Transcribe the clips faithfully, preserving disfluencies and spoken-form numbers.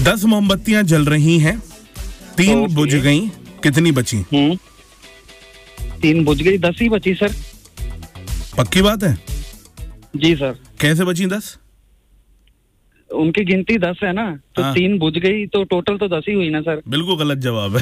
दस मोमबत्तियां जल रही हैं, तीन ओके। बुझ गई, कितनी बची? हम्म तीन बुझ गई, दस ही बची सर। पक्की बात है? जी सर। कैसे बची दस? उनकी गिनती दस है ना, तो हाँ। तीन बुझ गई तो टोटल तो दस ही हुई ना सर। बिल्कुल गलत जवाब है।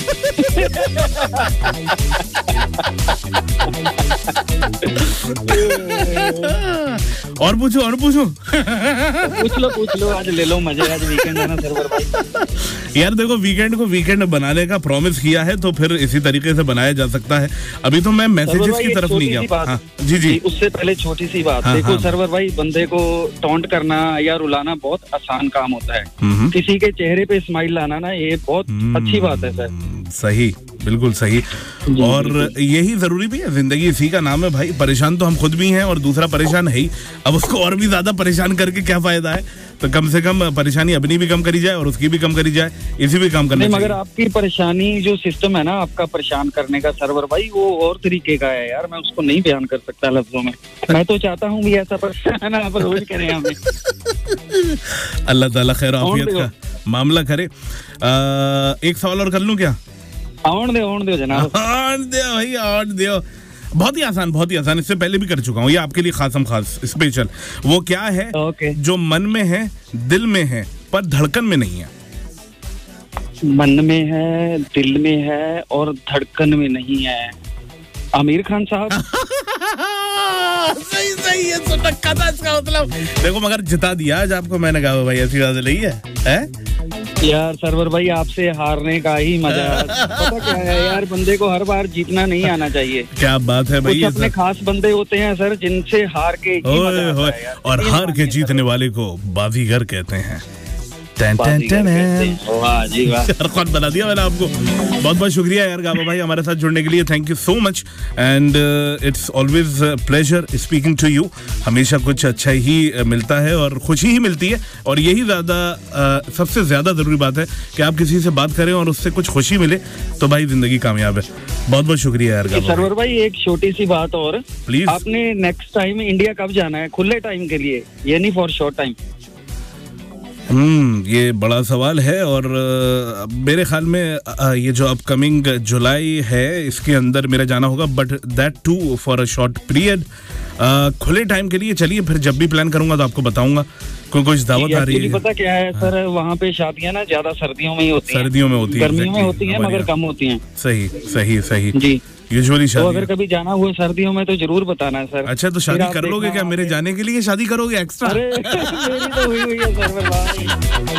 और पूछो और पूछो। पूछ लो पूछ लो, आज ले लो मजे, आज वीकेंड है ना सरवर भाई। यार देखो, वीकेंड को वीकेंड बनाने का प्रॉमिस किया है तो फिर इसी तरीके से बनाया जा सकता है। अभी तो मैं मैसेजेस की तरफ नहीं गया। हाँ, जी जी। उससे पहले छोटी सी बात, हाँ, देखो हाँ। सरवर भाई, बंदे को टॉन्ट करना या रुलाना बहुत आसान काम होता है। हम्म। किसी के चेहरे पे स्माइल लाना ना, ये बहुत अच्छी बात है सर। सही, बिल्कुल सही। और यही जरूरी भी है, जिंदगी इसी का नाम है भाई। परेशान तो हम खुद भी हैं और दूसरा परेशान है ही, अब उसको और भी ज्यादा परेशान करके क्या फायदा है। तो कम से कम परेशानी अपनी भी कम करी जाए और उसकी भी कम करी जाए, इसी भी काम करना नहीं, चाहिए। मगर आपकी परेशानी जो सिस्टम है ना आपका परेशान करने का सरवर भाई, वो और तरीके का है यार, मैं उसको नहीं बयान कर सकता लफ्जों में। मैं तो चाहता हूँ भी ऐसा परेशान आप रोज करें हमें। अल्लाह ताला खैर आफियत का मामला करे। आ, एक सवाल और कर लूं क्या? आउन दे आउन दे जनाब। आउन दे भाई, आउन दे। बहुत ही आसान, बहुत ही आसान, इससे पहले भी कर चुका हूँ, ये आपके लिए खासम खास स्पेशल। वो क्या है ओके। जो मन में है, दिल में है, पर धड़कन में नहीं है? मन में है, दिल में है और धड़कन में नहीं है। आमिर खान साहब। सही सही है, सुनक्का था इसका मतलब। देखो मगर जिता दिया आज आपको, मैंने कहा भाई ऐसी बात नहीं है, है? यार सरवर भाई, आपसे हारने का ही मजा है। पता क्या है यार, बंदे को हर बार जीतना नहीं आना चाहिए। क्या बात है भाई। कुछ अपने खास बंदे होते हैं सर, जिनसे हार के ही मजा आता है यार। और हार के जीतने वाले को बाजीगर कहते हैं। Ton ton ton. वाह जी वाह, कौन बना दिया मैंने आपको। बहुत बहुत शुक्रिया यार गाबा भाई हमारे साथ जुड़ने के लिए, thank you so much and it's always pleasure speaking to you. हमेशा कुछ अच्छा ही मिलता है और खुशी ही मिलती है, और यही ज़्यादा uh, सबसे ज़्यादा ज़रूरी बात है कि आप किसी से बात करें और उससे कुछ खुशी मिले तो भाई ज़िंदगी कामयाब है। बहुत बहुत शुक्रिया यार गाबा सरवर भाई। एक छोटी सी बात और, प्लीज। आपने नेक्स्ट टाइम इंडिया कब जाना है, खुले टाइम के लिए, ये नहीं फॉर शॉर्ट टाइम? हम्म ये बड़ा सवाल है, और uh, मेरे ख्याल में uh, ये जो अपकमिंग जुलाई है इसके अंदर मेरा जाना होगा, but that to for a short period. खुले टाइम के लिए चलिए, फिर जब भी प्लान करूंगा तो आपको बताऊंगा। कोई कुछ दावत आ रही है? पता क्या है सर, वहाँ पे शादियाँ ना ज्यादा सर्दियों में ही होती हैं। सर्दियों में होती है, गर्मियों में होती हैं मगर कम होती हैं। सही सही सही जी। यूजुअली तो शादी। अगर कभी जाना हुआ सर्दियों में तो जरूर बताना है सर। अच्छा, तो शादी कर लोगे क्या? मेरे जाने के लिए शादी करोगे एक्स्ट्रा? अरे मेरी तो हुई हुई है सरवर भाई।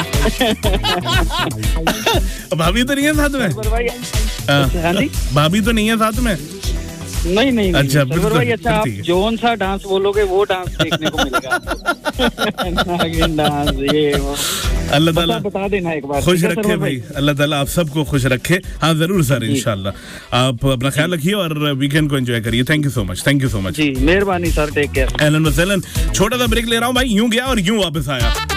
भाभी तो नहीं है साथ में? सरवर भाई। हाँ जी, भाभी तो नहीं है साथ में? नहीं नहीं अच्छा, सरवर भाई, अच्छा आप ठीक है। जोन सा डांस बोलोगे वो डांस देखने को मिलेगा। नागिन डांस, ये वो। अल्लाह ताला बता देना एक बार, खुश रखे भाई, अल्लाह ताला आप सबको खुश रखे। हाँ जरूर सर, इंशाल्लाह। आप अपना ख्याल रखिए और वीकेंड को एंजॉय करिए। Thank you so much, thank you so much जी, मेहरबानी सर, टेक केयर। एलन वसलन। छोटा सा ब्रेक ले रहा हूँ भाई, यूं गया और यूं वापस आया।